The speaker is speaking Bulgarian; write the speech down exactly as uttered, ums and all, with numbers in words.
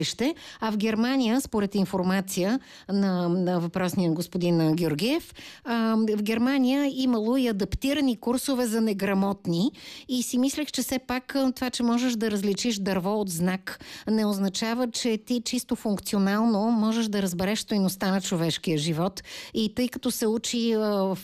А в Германия, според информация на, на въпросния господин Георгиев, а, в Германия имало и адаптирани курсове за неграмотни и си мислех, че все пак това, че можеш да различиш дърво от знак, не означава, че ти чисто функционално можеш да разбереш стойността на човешкия живот. И тъй като се учи а, в